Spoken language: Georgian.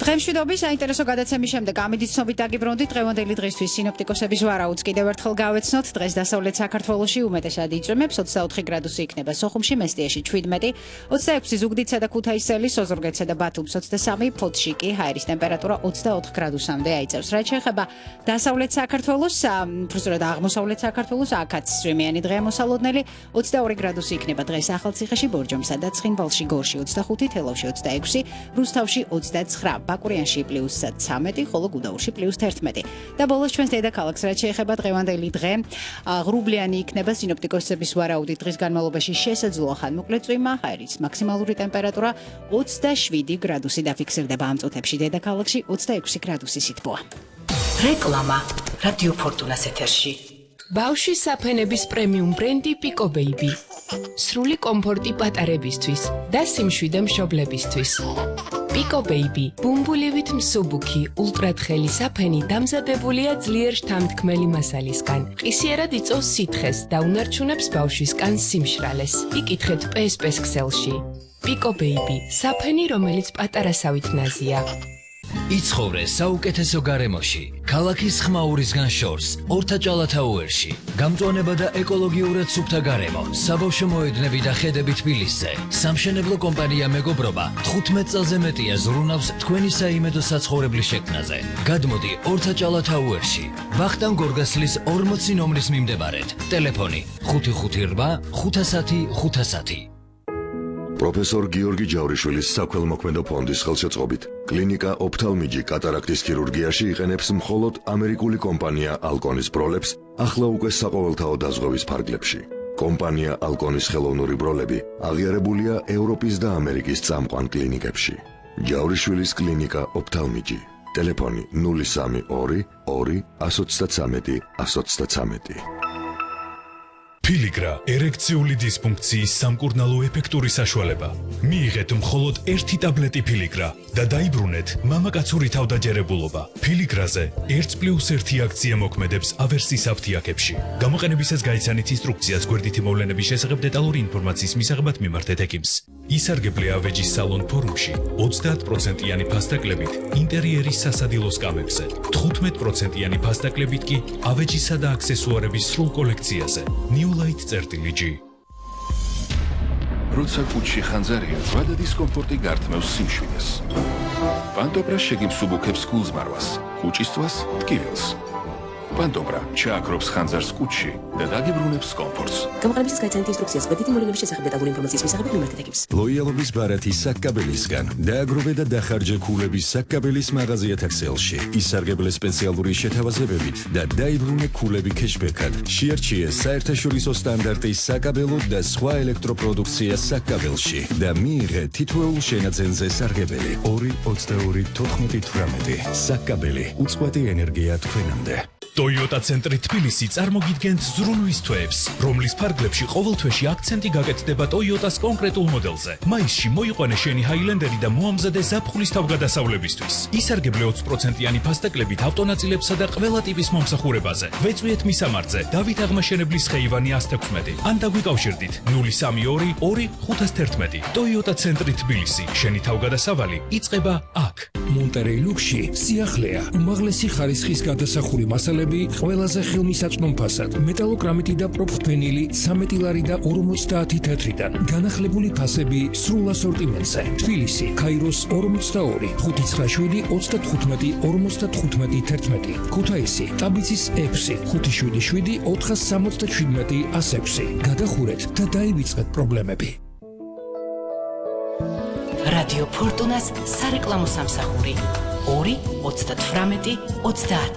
დღემშვიდობის საინტერესო გადაცემის შემდეგ ამით ცნობით დაგიბრუნდით დღევანდელი დღისთვის სინოპტიკოსების ვარაუდს კიდევ ერთხელ გავეცნოთ. დღეს დასავლეთ საქართველოში უმეტესად იწვიმებს 24 გრადუსი იქნება სოხუმში, მესტიაში 17, 26 ზუგდიდსა და ქუთაისელის, ოზურგეთსა და ბათუმს 23, ფოთში კი ჰაერის ტემპერატურა 24 გრადუსამდე აიწევს. რაც შეეხება დასავლეთ საქართველოს, უბრალოდ აღმოსავლეთ საქართველოს, აქაც წვიმიანი დღეა მოსალოდნელი, 22 გრადუსი იქნება დღეს ახალციხეში, ბორჯომსა და ცხინვალში, გორში 25, თელავში 26, რუსთავში 29, ბაკურიანში +13, ხოლო გუდაურში +11. და ბოლოს ჩვენს დედაქალაქს რაც შეეხება დღევანდელი დღე, ღრუბლიანი იქნება სინოპტიკოსების ვარაუდით დღის განმავლობაში შესაძლოა ხანმოკლე წვიმა, ჰაერის მაქსიმალური ტემპერატურა 27 გრადუსი დაფიქსირდება ამ წუთებში, დედაქალაქში 26 გრადუსი სითბოა. რეკლამა რადიო ფორტუნას ეთერში. ბავშვის საფენების პრემიუმ ბრენდი Pico Baby. სრული კომფორტი პატარებისთვის და სიმშვიდე მშობლებისთვის. Pico Baby, ბუმბულივით მსუბუქი, ულტრათხელი საფენი დამზადებულია ძლიერ შთამთქმელი მასალისგან. ყისიერად იწვევს სითხეს და უნარჩუნებს ბავშვის კანს სიმშრალეს. იკითხეთ PSP-ს ქსელში. Pico Baby, საფენი, რომელიც პატარასავით ნაზია. იცხოვრე საუკეთესო გარემოში, ქალაქის ხმაურისგან შორს, ორთაჭალათაუერში, გამწვანება და ეკოლოგიურად სუფთა გარემო, საბავშვო მოედნები და ხედები თბილისზე, სამშენებლო კომპანია მეგობრობა 15 წელზე მეტია ზრუნავს თქვენი საიმედო საცხოვრებლის შექმნაზე. გადმოდი ორთაჭალათაუერში, ვახტანგ გორგასლის 40 ნომრის მიმდებარედ, ტელეფონი 558 510 510. პროფესორ გიორგი ჯავრიშვილის საქველმოქმედო ფონდის ხელშეწყობით კლინიკა ოფთალმიჯი კატარაქტის ქირურგიაში იყენებს მხოლოდ ამერიკული კომპანია ალკონის ბროლებს ახლა უკვე საყოველთაო დაზღვევის ფარგლებში. კომპანია ალკონის ხელოვნური ბროლები აღიარებულია ევროპის და ამერიკის წამყვან კლინიკებში. ჯავრიშვილის კლინიკა ოფთალმიჯი. ტელეფონი 032 2 133 133. Piligra ერექციული დისფუნქციის სამკურნალო ეფექტური საშუალება. მიიღეთ მხოლოდ 1 ტაბლეტი Piligra და დაიბრუნეთ მამაკაცური თავდაჯერებულობა. Piligrაზე 1+1 აქცია მოქმედებს ავერსის აფთიაქებში. გამოყენებისას გაიცანით ინსტრუქციას გვერდითი მოვლენების შესახებ დეტალური ინფორმაციის მისაღებად მიმართეთ ექიმს. ისარგებლე ავეჯის სალონ ფორუმში 30%-იანი ფასდაკლებით ინტერიერის სასადილო სკამებზე, 15%-იანი ფასდაკლებით კი ავეჯისა და აქსესუარების სრულ კოლექციაზე. Light-G. როცა კუჩში ხანძარია, ზვადა დისკომფორტი გართმევს სიმშვიდეს. პანტობრა შეგიმსუბუქებს გულზმარვას, კუჩისწვას ტკივილს. პანტობრა ჩააქრობს ხანძარს კუჩში და დაგიბრუნებს კომფორტს. გამოყენებისას გაიცანით ინსტრუქციას გვერდითი მოვლენების შესახებ დეტალური ინფორმაციის მისაღებად მიმართეთ ექიმს. ლოიალობის ბარათი საkkabelისგან დააგროვე და დახარჯე ქულების საkkabelის მაღაზიათა ქსელში. ისარგებლე სპეციალური შეთავაზებებით და დაიბრუნე ქულები кэშბექად. შეარჩიე საერთაშორისო სტანდარტის საkkabelo და სხვა ელექტროპროდუქცია საkkabelში და მიიღე თითოეულ შენაძენზე სარგებელი 2-22-14-18. საkkabeli უწყვეტი ენერგია თქვენამდე. Toyota ცენტრი თბილისი წარმოგიდგენთ ზრუნვის თვეებს, რომლის ფარგლებში ყოველ თვეში აქცენტი გაკეთდება Toyota-ს კონკრეტულ მოდელზე. მაისში მოიყვანე შენი ჰაილენდერი და მოამზადე ზაფხულის თავგადასავლებისთვის. ისარგებლე 20%-იანი ფასდაკლებით ავტონაწილებსა და ყველა ტიპის მომსახურებაზე. ვეწვიეთ მისამართზე დავით აღმაშენებლის ხეივანი 116 ან დაგვიკავშირდით 032 2 511. Toyota ცენტრი თბილისი, შენი თავგადასავალი იწყება აქ. მონტერეი ლუქსში სიახლეა, უმაღლესი ხარისხის გადასახური მასალები ყველაზე ხელმისაწვდომ ფასად, მეტალოკრამიტი და პროფენილი 13 ლარი და 50 თეთრიდან, განახლებული ფასები სრულ ასორტიმენტზე. თბილისი, ქაიროს 42, 597 35 55 11. ქუთაისი, ტაბიცის 6, 577 467 106. გადახურეთ და დაივიწყეთ პრობლემები. რადიო ფორტუნას სარეკლამო სამსახური 2 38 30